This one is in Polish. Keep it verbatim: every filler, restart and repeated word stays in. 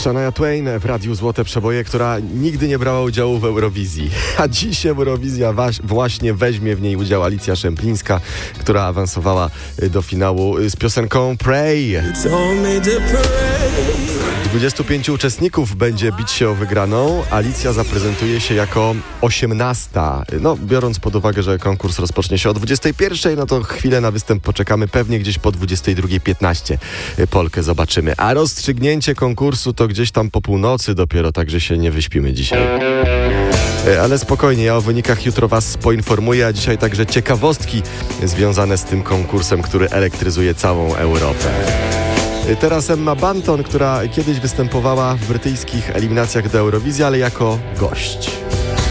Shania Twain w Radiu Złote Przeboje, która nigdy nie brała udziału w Eurowizji. A dziś Eurowizja waś, właśnie weźmie w niej udział Alicja Szemplińska, która awansowała do finału z piosenką Pray. dwudziestu pięciu uczestników będzie bić się o wygraną. Alicja zaprezentuje się jako osiemnasta. No, biorąc pod uwagę, że konkurs rozpocznie się o dwudziestej pierwszej, no to chwilę na występ poczekamy. Pewnie gdzieś po dwudziestej drugiej piętnaście Polkę zobaczymy. A rozstrzygnięcie konkursu to gdzieś tam po północy dopiero, także się nie wyśpimy dzisiaj. Ale spokojnie, ja o wynikach jutro Was poinformuję, a dzisiaj także ciekawostki związane z tym konkursem, który elektryzuje całą Europę. Teraz Emma Bunton, która kiedyś występowała w brytyjskich eliminacjach do Eurowizji, ale jako gość.